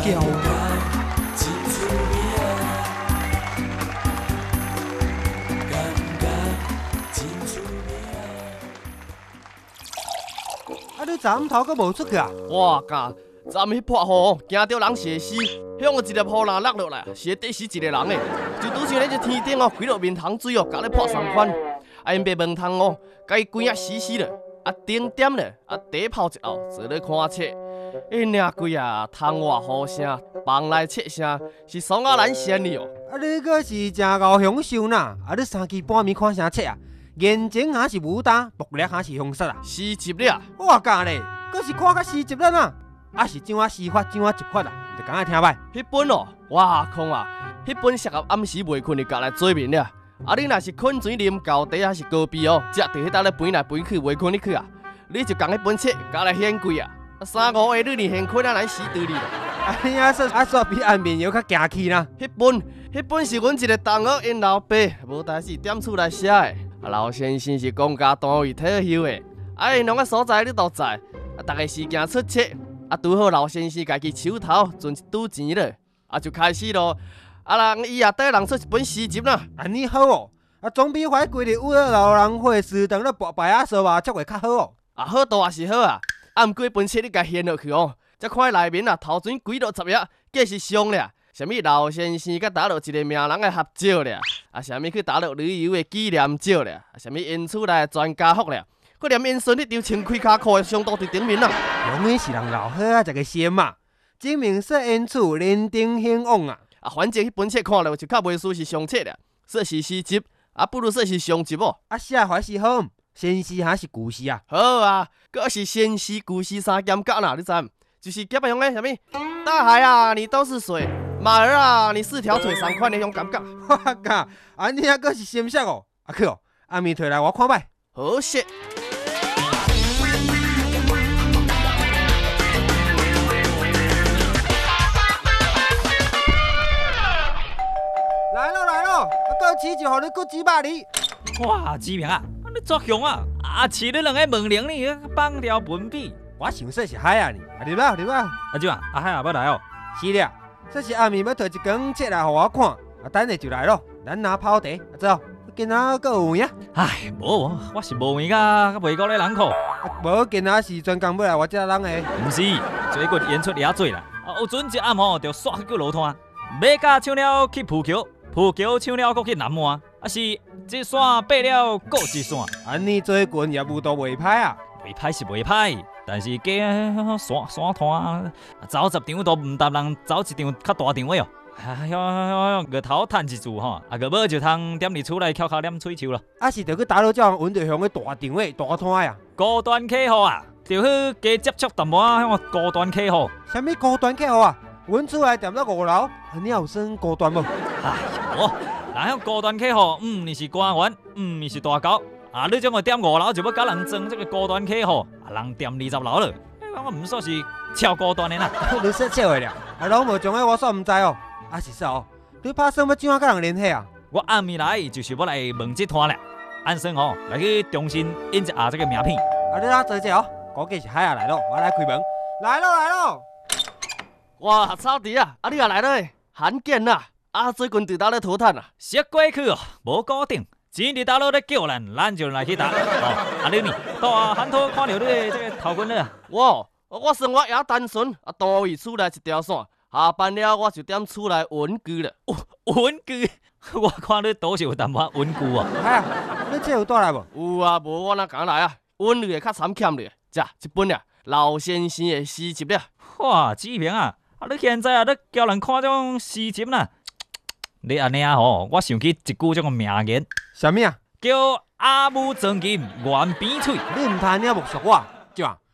叫。啊！你昨头阁无出去啊？ 哇嘎！昨暝迄泼雨，惊到人血死，向有一粒雨篮落落来，是会死一个人诶。就拄像咧只天顶哦，规落面塘水哦，甲咧泼上款。啊，因爸门窗哦，甲伊规啊死死咧，啊顶点咧，啊底泡一后坐咧看册。因领规啊，窗外雨声，房内册声，是爽啊难仙哩哦。 啊！你阁是真够享受呐！啊！你3更半暝看啥册啊？眼睛还是武打，目力还是凶杀啊？ 诗集了。 我教咧，阁是看甲诗集了呐！啊是怎啊诗法，怎啊集法啊？就讲来听歹。 迄本哦，哇空啊！迄本适合暗时袂困的家来做眠了。啊，你若是困水啉高茶还是高啤哦，则伫迄搭咧飞来飞去，袂困你去啊！你就讲迄本册，家来显贵啊！3、5个你现困啊来死对你了。 啊，你啊说比安眠药较惊气啦！ 迄本是阮一个同学因老爸无代志踮厝来写的。老先生是公家单位退休的，啊，因两个所在你都知，啊，逐个时间出册，啊，拄好老先生家己手头存一赌钱了，啊，就开始咯。啊，人伊也缀人出一本诗集啦。 安尼好哦，啊，总比怀规日有咧老人会时等咧跋牌啊说话，则会较好哦。 啊，好多也是好啊，啊，毋过迄本册你家掀落去哦，则看内面啊头前几落10页，计是上了。啥物老先生甲打落一个名人的合照了，啊，啥物去打落旅游的纪念照了，啊，啥物因厝内的专家福了，佮连因孙迄张穿开骹裤的上图伫顶面啊。 永远是人老好啊，一个先嘛，证明说因厝人丁兴旺啊。 啊，反正迄本册看落就较袂输是上册了，说是诗集，啊，不如说是上集哦。 啊，写还是好，先诗还是故事啊？ 好啊，佮是先诗故事3兼甲啦，你知唔？就是基本上诶，啥物大海啊，你都是水。马儿啊，你4条腿3块那种感觉。 我靠，安尼啊，阁是新色哦。啊去哦，暗暝摕来我看摆。 好些。 来咯来咯，啊，过饲就互你骨鸡肉哩。 哇，志明啊，你作强啊！啊，饲你2个门铃你放条本笔。 我想说是海啊你，啊入来入来。 阿舅啊，阿海也要来哦。 是了，说是暗暝要摕一卷册来互我看，啊等下就来咯。咱拿泡茶，啊走，今仔阁有影？ 唉，无，我是无闲甲袂够咧人苦。 无今仔是专工要来我遮人诶。 毋是，最近演出也多啦。啊，有阵一暗吼，就煞去路摊，马甲唱了去浦桥，浦桥唱了阁去南门，啊是一线爬了过一线。 安尼做群业务都袂歹啊。 袂歹是袂歹，但是加山摊走10场都毋值人走一场较大场的哦。日头趁一注吼，啊个尾就通踮伫厝内翘口念喙鬚咯。 啊是着去打扰这样揾着向个大场的大摊呀。 高端客户啊，就去加接触淡薄仔高端客户。 啥物高端客户啊？阮厝内踮到5楼，你有算高端无？ 哎哟，那种高端客户，你是官员，你是大狗。啊！你种个踮5楼就要甲人争这个高端客户，啊，人踮20楼了，我唔算是超高端的啦。 你说笑话了，啊，拢无从个我煞唔知哦。啊是说哦，你打算要怎啊甲人联系啊？ 我暗暝来就是要来问这摊咧，按算吼来去重新印一下这个名片。 啊，你来坐坐哦，估计是海啊来咯，我来开门。来咯来咯！ 哇，草弟啊，啊你也来了诶，罕见啦！啊最近伫倒咧讨趁啊， 说过去哦，无固定。钱伫倒落咧叫咱就来去打。哦，啊你呢？大汉土看到你的这个头棍了。 我生活也单纯，啊单位厝内一条线，下班了我就踮厝内稳居了。 稳居？我看你倒是有淡薄稳居哦。 哎呀，你这有带来无？ 有啊，无我哪敢来啊？稳你会较惨欠你，这一本啊，老先生的诗集了。 哇，志明啊，啊你现在啊，你叫人看这种诗集啦？你安尼啊吼，我想起一句这个名言。 啥物啊？ 叫阿母装金，原边嘴。 你唔通你木熟我，对啊？